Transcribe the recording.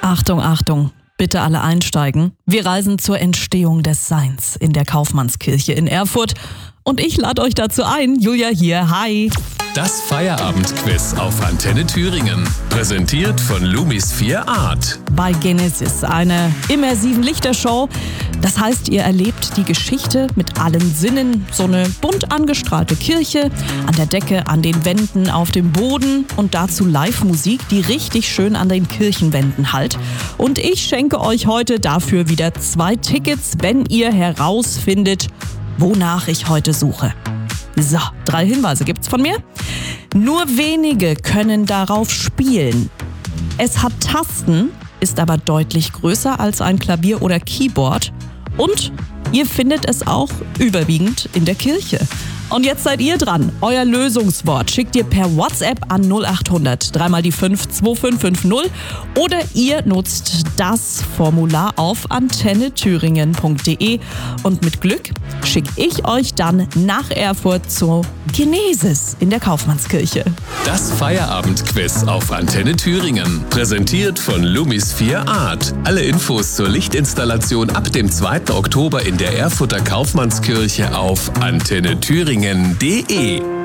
Achtung, Achtung, bitte alle einsteigen. Wir reisen zur Entstehung des Seins in der Kaufmannskirche in Erfurt. Und ich lade euch dazu ein. Julia hier, hi. Das Feierabendquiz auf Antenne Thüringen. Präsentiert von Lumis 4 Art. Bei Genesis, einer immersiven Lichtershow. Das heißt, ihr erlebt die Geschichte mit allen Sinnen. So eine bunt angestrahlte Kirche, an der Decke, an den Wänden, auf dem Boden und dazu Live-Musik, die richtig schön an den Kirchenwänden hallt. Und ich schenke euch heute dafür wieder 2 Tickets, wenn ihr herausfindet, wonach ich heute suche. So, 3 Hinweise gibt's von mir. Nur wenige können darauf spielen. Es hat Tasten, ist aber deutlich größer als ein Klavier oder Keyboard. Und ihr findet es auch überwiegend in der Kirche. Und jetzt seid ihr dran. Euer Lösungswort schickt ihr per WhatsApp an 0800 3 mal die 5 2550 oder ihr nutzt das Formular auf antennethüringen.de und mit Glück schicke ich euch dann nach Erfurt zur Genesis in der Kaufmannskirche. Das Feierabendquiz auf Antenne Thüringen. Präsentiert von Lumis 4 Art. Alle Infos zur Lichtinstallation ab dem 2. Oktober in der Erfurter Kaufmannskirche auf antennethüringen.de.